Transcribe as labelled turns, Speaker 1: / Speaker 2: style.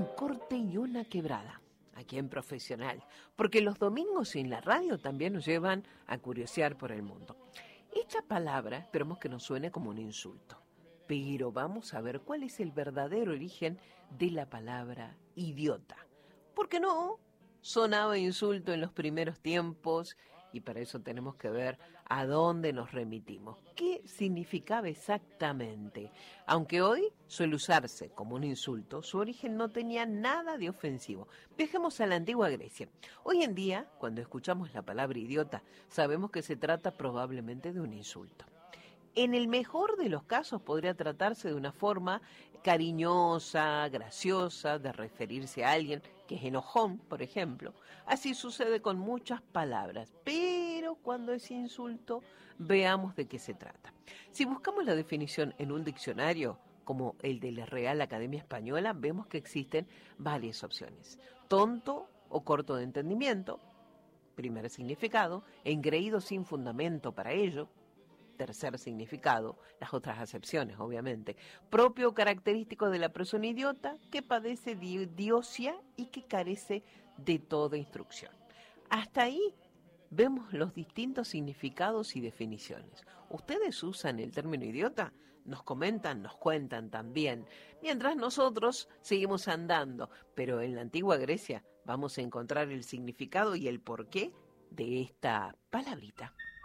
Speaker 1: corte y una quebrada, aquí en Profesional, porque los domingos en la radio también nos llevan a curiosear por el mundo. Esta palabra esperemos que nos suene como un insulto, pero vamos a ver cuál es el verdadero origen de la palabra idiota. Porque no sonaba insulto en los primeros tiempos y para eso tenemos que ver a dónde nos remitimos. ¿Qué significaba exactamente? Aunque hoy suele usarse como un insulto, su origen no tenía nada de ofensivo. Viajemos a la antigua Grecia. Hoy en día, cuando escuchamos la palabra idiota, sabemos que se trata probablemente de un insulto. En el mejor de los casos podría tratarse de una forma cariñosa, graciosa, de referirse a alguien que es enojón, por ejemplo. Así sucede con muchas palabras, pero cuando es insulto, veamos de qué se trata. Si buscamos la definición en un diccionario, como el de la Real Academia Española, vemos que existen varias opciones. Tonto o corto de entendimiento, primer significado, engreído sin fundamento para ello. Tercer significado, las otras acepciones, obviamente. Propio característico de la persona idiota que padece de idiocia y que carece de toda instrucción. Hasta ahí vemos los distintos significados y definiciones. ¿Ustedes usan el término idiota? Nos comentan, nos cuentan también. Mientras nosotros seguimos andando, pero en la antigua Grecia vamos a encontrar el significado y el porqué de esta palabrita.